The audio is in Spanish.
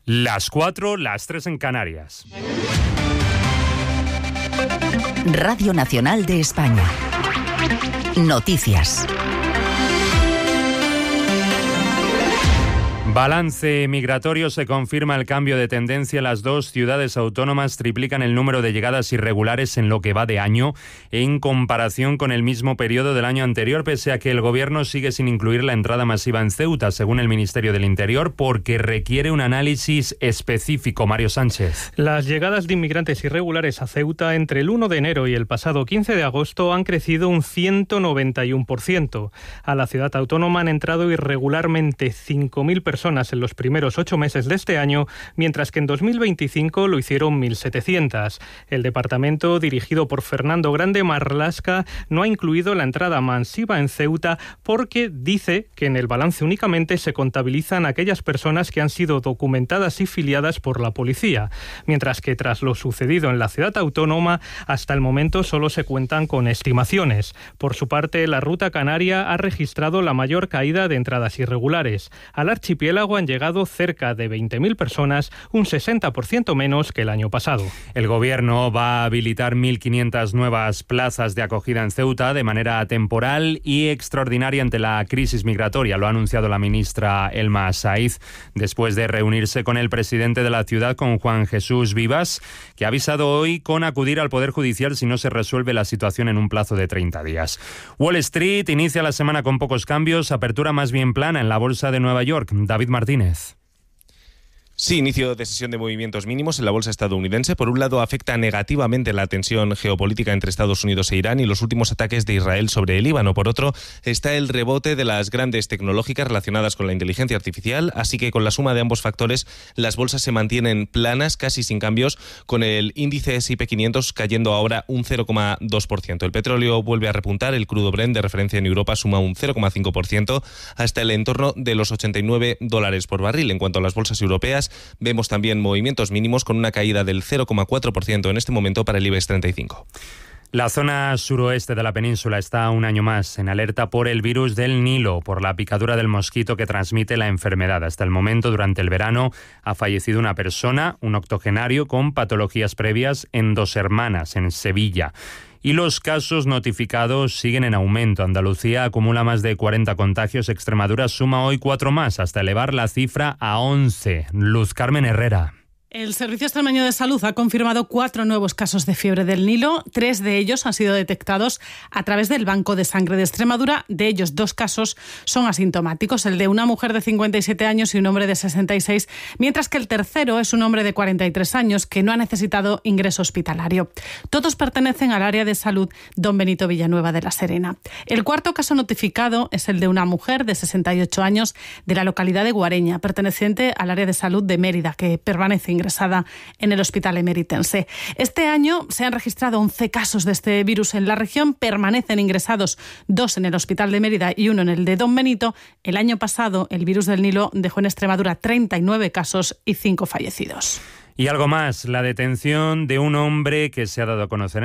Las 4, las 3 en Canarias. Radio Nacional de España. Noticias. Balance migratorio. Se confirma el cambio de tendencia. Las dos ciudades autónomas triplican el número de llegadas irregulares en lo que va de año en comparación con el mismo periodo del año anterior, pese a que el Gobierno sigue sin incluir la entrada masiva en Ceuta, según el Ministerio del Interior, porque requiere un análisis específico. Mario Sánchez. Las llegadas de inmigrantes irregulares a Ceuta entre el 1 de enero y el pasado 15 de agosto han crecido un 191%. A la ciudad autónoma han entrado irregularmente 5.000 personas en los primeros 8 meses de este año, mientras que en 2025 lo hicieron 1.700. El departamento, dirigido por Fernando Grande Marlasca, no ha incluido la entrada masiva en Ceuta porque dice que en el balance únicamente se contabilizan aquellas personas que han sido documentadas y filiadas por la policía, mientras que tras lo sucedido en la ciudad autónoma, hasta el momento solo se cuentan con estimaciones. Por su parte, la ruta canaria ha registrado la mayor caída de entradas irregulares. Al archipiélago han llegado cerca de 20.000 personas, un 60% menos que el año pasado. El Gobierno va a habilitar 1.500 nuevas plazas de acogida en Ceuta de manera temporal y extraordinaria ante la crisis migratoria. Lo ha anunciado la ministra Elma Saiz después de reunirse con el presidente de la ciudad, con Juan Jesús Vivas, que ha avisado hoy con acudir al Poder Judicial si no se resuelve la situación en un plazo de 30 días. Wall Street inicia la semana con pocos cambios, apertura más bien plana en la bolsa de Nueva York. David Martínez. Sí, inicio de sesión de movimientos mínimos en la bolsa estadounidense. Por un lado, afecta negativamente la tensión geopolítica entre Estados Unidos e Irán y los últimos ataques de Israel sobre el Líbano. Por otro, está el rebote de las grandes tecnológicas relacionadas con la inteligencia artificial, así que con la suma de ambos factores, las bolsas se mantienen planas, casi sin cambios, con el índice S&P 500 cayendo ahora un 0,2%. El petróleo vuelve a repuntar, el crudo Brent de referencia en Europa suma un 0,5% hasta el entorno de los $89 por barril. En cuanto a las bolsas europeas, vemos también movimientos mínimos con una caída del 0,4% en este momento para el IBEX 35. La zona suroeste de la península está un año más en alerta por el virus del Nilo, por la picadura del mosquito que transmite la enfermedad. Hasta el momento, durante el verano, ha fallecido una persona, un octogenario con patologías previas en Dos Hermanas, en Sevilla. Y los casos notificados siguen en aumento. Andalucía acumula más de 40 contagios. Extremadura suma hoy 4 más, hasta elevar la cifra a 11. Luz Carmen Herrera. El Servicio Extremeño de Salud ha confirmado 4 nuevos casos de fiebre del Nilo. 3 de ellos han sido detectados a través del Banco de Sangre de Extremadura. De ellos, 2 casos son asintomáticos, el de una mujer de 57 años y un hombre de 66, mientras que el tercero es un hombre de 43 años que no ha necesitado ingreso hospitalario. Todos pertenecen al área de salud Don Benito Villanueva de la Serena. El cuarto caso notificado es el de una mujer de 68 años de la localidad de Guareña, perteneciente al área de salud de Mérida, que permanece ingresada en el hospital emeritense. Este año se han registrado 11 casos de este virus en la región, permanecen ingresados 2 en el hospital de Mérida y 1 en el de Don Benito. El año pasado el virus del Nilo dejó en Extremadura 39 casos y 5 fallecidos. Y algo más, la detención de un hombre que se ha dado a conocer